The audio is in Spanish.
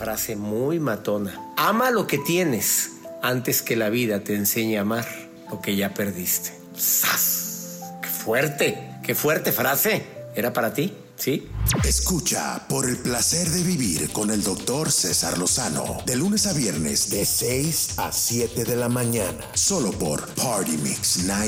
frase muy matona. Ama lo que tienes antes que la vida te enseñe a amar lo que ya perdiste. ¡Sas! ¡Qué fuerte frase! ¿Era para ti? ¿Sí? Escucha Por el placer de vivir con el Dr. César Lozano, de lunes a viernes de 6 a 7 de la mañana, solo por Party Mix Night